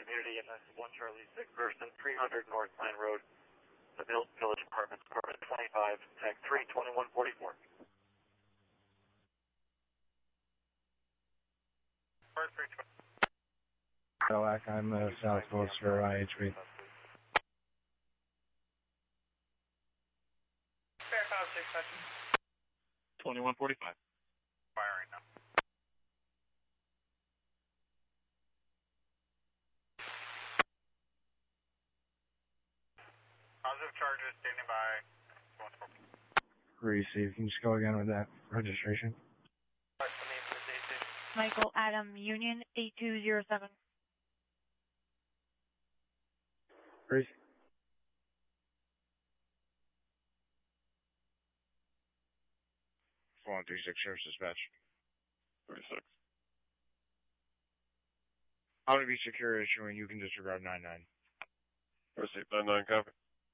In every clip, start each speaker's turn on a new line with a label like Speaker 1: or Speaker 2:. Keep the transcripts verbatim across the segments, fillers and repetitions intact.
Speaker 1: community in the one Charlie six person, three hundred North Pine Road, the Village Apartments, apartment twenty-five, tech three twenty-one forty-four.
Speaker 2: Cadillac, I'm uh, Southwest for I H B.
Speaker 1: twenty-one forty-five.
Speaker 3: Firing now. Positive charges standing by.
Speaker 2: Receive. Can you just go again with that registration?
Speaker 4: Michael Adam Union eight two zero seven.
Speaker 2: Receive.
Speaker 5: one three six, Sheriff's Dispatch.
Speaker 1: thirty-six.
Speaker 5: I'm going to be secure issuing. You can disregard nine nine.
Speaker 1: Receive nine nine, copy.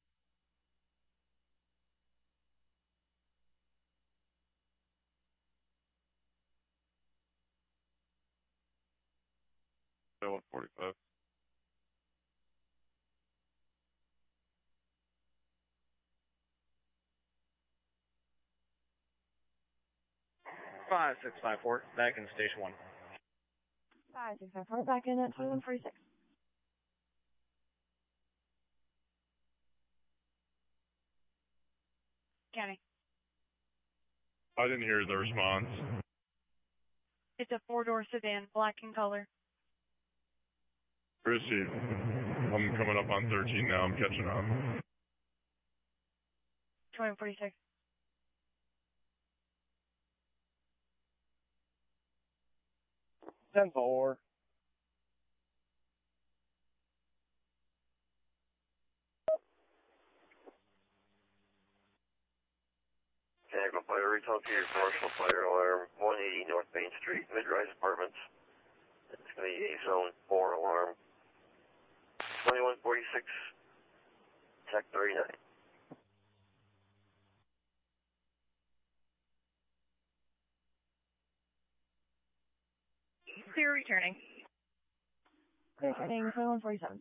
Speaker 1: one forty-five.
Speaker 6: five six five four, back in station one.
Speaker 4: five six five four, back in at twenty-one forty-six. County.
Speaker 5: I didn't hear the response.
Speaker 4: It's a four-door sedan, black in color.
Speaker 5: Receive. I'm coming up on thirteen now. I'm catching up.
Speaker 4: twenty-one forty-six.
Speaker 2: ten four.
Speaker 1: Canada Fire, retail to your commercial fire alarm, one eighty North Main Street, mid-rise apartments. It's going to be a zone four alarm. twenty-one forty-six, tech thirty-nine.
Speaker 4: Clear returning. Clear returning, twenty-one forty-seven.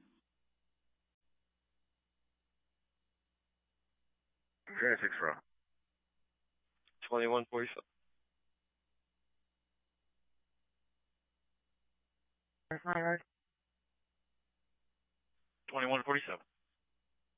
Speaker 5: Okay, six row.
Speaker 1: twenty-one forty-seven.
Speaker 4: Road.
Speaker 1: twenty-one forty-seven.